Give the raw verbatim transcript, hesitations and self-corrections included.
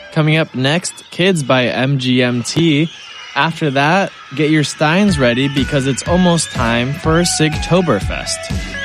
Coming up next, Kids by M G M T. After that, get your steins ready because it's almost time for Sigtoberfest.